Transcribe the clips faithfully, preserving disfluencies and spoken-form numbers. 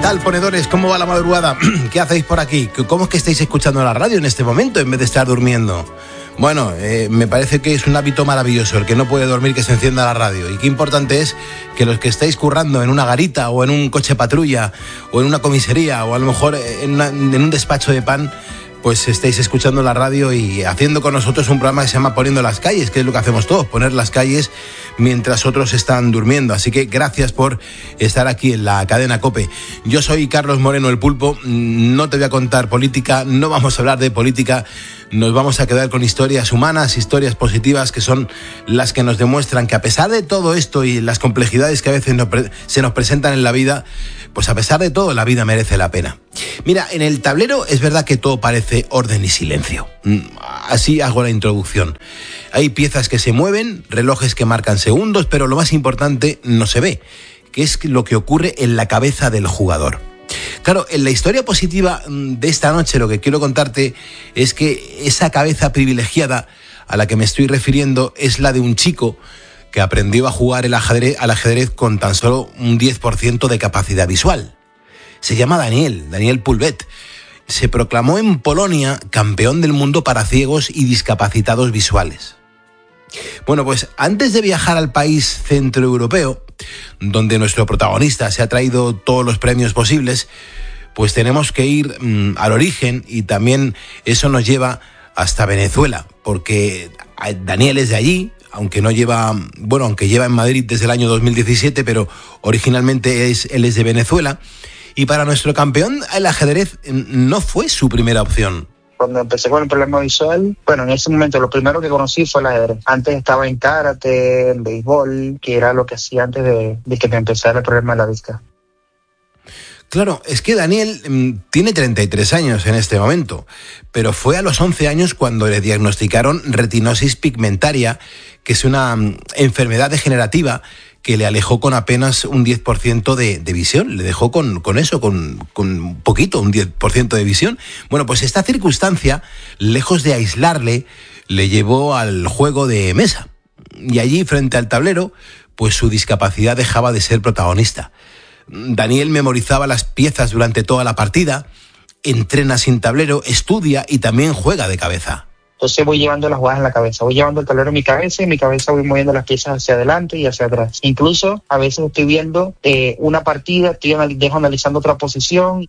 tal, ponedores? ¿Cómo va la madrugada? ¿Qué hacéis por aquí? ¿Cómo es que estáis escuchando la radio en este momento en vez de estar durmiendo? Bueno, eh, me parece que es un hábito maravilloso el que no puede dormir que se encienda la radio. Y qué importante es que los que estáis currando en una garita o en un coche patrulla o en una comisaría o a lo mejor en, una, en un despacho de pan, pues estáis escuchando la radio y haciendo con nosotros un programa que se llama Poniendo las Calles, que es lo que hacemos todos, poner las calles mientras otros están durmiendo. Así que gracias por estar aquí en la cadena COPE. Yo soy Carlos Moreno, el Pulpo. No te voy a contar política, no vamos a hablar de política, nos vamos a quedar con historias humanas, historias positivas, que son las que nos demuestran que a pesar de todo esto y las complejidades que a veces nos pre- se nos presentan en la vida, pues a pesar de todo la vida merece la pena. Mira, en el tablero es verdad que todo parece orden y silencio. Así hago la introducción. Hay piezas que se mueven, relojes que marcan segundos, pero lo más importante no se ve, que es lo que ocurre en la cabeza del jugador. Claro, en la historia positiva de esta noche lo que quiero contarte es que esa cabeza privilegiada a la que me estoy refiriendo es la de un chico que aprendió a jugar el ajedrez, al ajedrez con tan solo un diez por ciento de capacidad visual. Se llama Daniel, Daniel Pulvet. Se proclamó en Polonia campeón del mundo para ciegos y discapacitados visuales. Bueno, pues antes de viajar al país centroeuropeo, donde nuestro protagonista se ha traído todos los premios posibles, pues tenemos que ir mmm, al origen, y también eso nos lleva hasta Venezuela, porque Daniel es de allí, aunque no lleva, bueno, aunque lleva en Madrid desde el año dos mil diecisiete, pero originalmente es, él es de Venezuela, y para nuestro campeón el ajedrez no fue su primera opción. Cuando empecé con el problema visual, bueno, en ese momento lo primero que conocí fue el ajedrez. Antes estaba en karate, en béisbol, que era lo que hacía antes de, de que me empezara el problema de la vista. Claro, es que Daniel mmm, tiene treinta y tres años en este momento, pero fue a los once años cuando le diagnosticaron retinosis pigmentaria, que es una mmm, enfermedad degenerativa que le alejó con apenas un diez por ciento de, de visión. Le dejó con, con eso, con, con un poquito, un diez por ciento de visión. Bueno, pues esta circunstancia, lejos de aislarle, le llevó al juego de mesa. Y allí, frente al tablero, pues su discapacidad dejaba de ser protagonista. Daniel memorizaba las piezas durante toda la partida, entrena sin tablero, estudia y también juega de cabeza. Entonces voy llevando las jugadas en la cabeza, voy llevando el tablero en mi cabeza y en mi cabeza voy moviendo las piezas hacia adelante y hacia atrás. Incluso a veces estoy viendo eh, una partida, estoy anal- dejo analizando otra posición.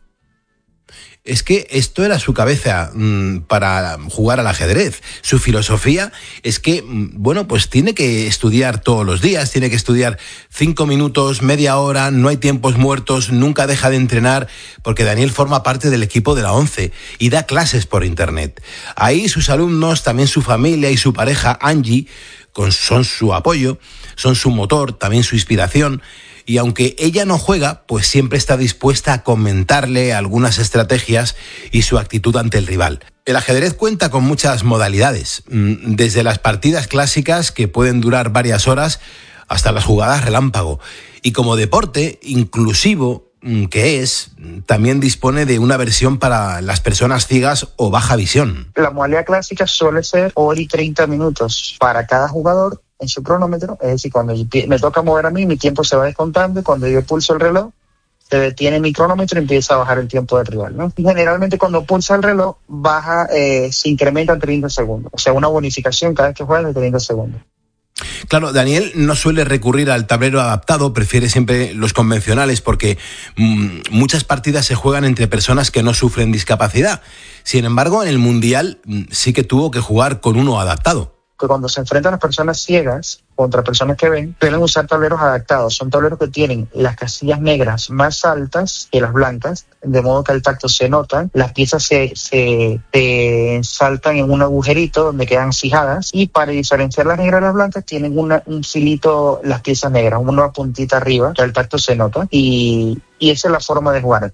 Es que esto era su cabeza mmm, para jugar al ajedrez. Su filosofía es que, bueno, pues tiene que estudiar todos los días, tiene que estudiar cinco minutos, media hora, no hay tiempos muertos, nunca deja de entrenar, porque Daniel forma parte del equipo de la ONCE y da clases por internet. Ahí sus alumnos, también su familia y su pareja, Angie, con, son su apoyo, son su motor, también su inspiración. Y aunque ella no juega, pues siempre está dispuesta a comentarle algunas estrategias y su actitud ante el rival. El ajedrez cuenta con muchas modalidades, desde las partidas clásicas que pueden durar varias horas hasta las jugadas relámpago. Y como deporte inclusivo que es, también dispone de una versión para las personas ciegas o baja visión. La modalidad clásica suele ser hora y treinta minutos para cada jugador en su cronómetro, es decir, cuando me toca mover a mí, mi tiempo se va descontando y cuando yo pulso el reloj, se detiene mi cronómetro y empieza a bajar el tiempo del rival, ¿no? Generalmente cuando pulsa el reloj, baja, eh, se incrementa en treinta segundos, o sea, una bonificación cada vez que juega de treinta segundos. Claro, Daniel no suele recurrir al tablero adaptado, prefiere siempre los convencionales porque mmm, muchas partidas se juegan entre personas que no sufren discapacidad. Sin embargo, en el Mundial mmm, sí que tuvo que jugar con uno adaptado. Que cuando se enfrentan las personas ciegas contra personas que ven, suelen usar tableros adaptados. Son tableros que tienen las casillas negras más altas que las blancas, de modo que al tacto se notan, las piezas se, se, se saltan en un agujerito donde quedan fijadas, y para diferenciar las negras de las blancas tienen una, un filito, las piezas negras, una puntita arriba, que al tacto se nota, y, y esa es la forma de jugar.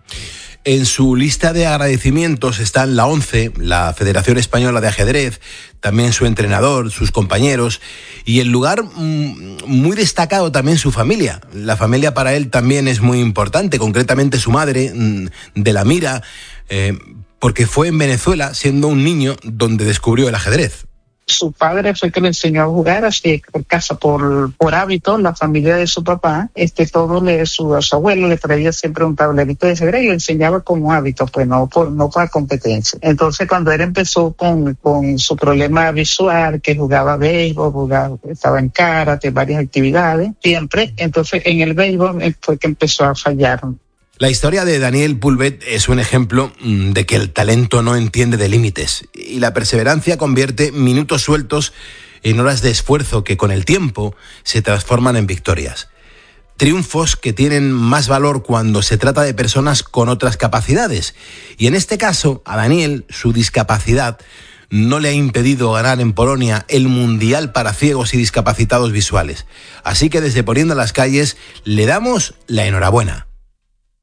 En su lista de agradecimientos están la ONCE, la Federación Española de Ajedrez, también su entrenador, sus compañeros, y el lugar mmm, muy destacado también su familia. La familia para él también es muy importante, concretamente su madre, mmm, de la Mira, eh, porque fue en Venezuela, siendo un niño, donde descubrió el ajedrez. su padre fue que le enseñó a jugar, así por casa, por, por hábito, la familia de su papá, este, todo le, su, a su abuelo le traía siempre un tablerito de ajedrez y le enseñaba como hábito, pues no por, no para competencia. Entonces cuando él empezó con, con su problema visual, que jugaba béisbol, jugaba, estaba en karate, varias actividades, siempre, entonces en el béisbol fue que empezó a fallar. La historia de Daniel Pulvet es un ejemplo de que el talento no entiende de límites y la perseverancia convierte minutos sueltos en horas de esfuerzo que con el tiempo se transforman en victorias. Triunfos que tienen más valor cuando se trata de personas con otras capacidades. Y en este caso, a Daniel, su discapacidad no le ha impedido ganar en Polonia el Mundial para ciegos y discapacitados visuales. Así que desde Poniendo las Calles le damos la enhorabuena.